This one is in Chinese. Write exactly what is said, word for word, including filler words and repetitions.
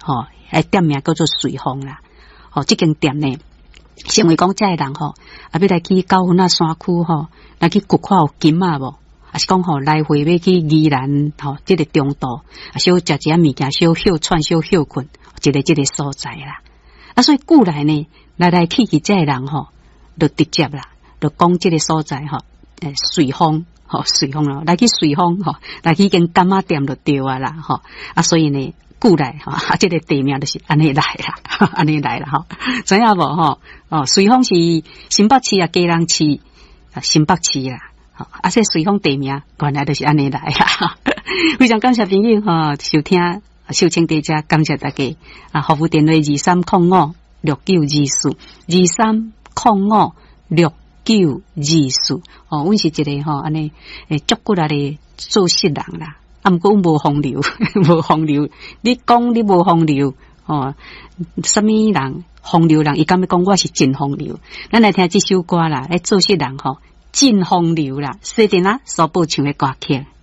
吼，诶店名叫做水风啦，吼，这间店呢，成为讲这个人吼，啊要来去九份啊山区吼，来去掘看有金啊无？啊是讲吼来回要去宜兰吼，这个中途啊小食一下物件，小休喘，小休困，一个这个所在啦。啊，所以古来呢，来来去去这个人吼，就直接啦，就讲这个所在吼，诶水风。吼，水风咯，来去水风吼，来去间干妈店就对啊啦，吼啊，所以呢，古来吼，啊，这个地名就是安尼来啦，安尼来啦，吼，知影无吼？哦，水风是新北市啊，基隆市啊，新北市啦，吼，啊，这水风地名原来就是安尼来啦，非常感谢朋友吼收听，收听大家，感谢大家啊，服务电话二三零五六九二四二三零五六。九二四哦，阮是一个吼安尼诶，足骨力的做事人啦。啊，毋过阮无风流，无风流。你讲你无风流哦，什么人风流人？伊敢要讲我是真风流？咱来听这首歌啦，来做事人吼，真风流啦，说定啦，所播唱的歌曲。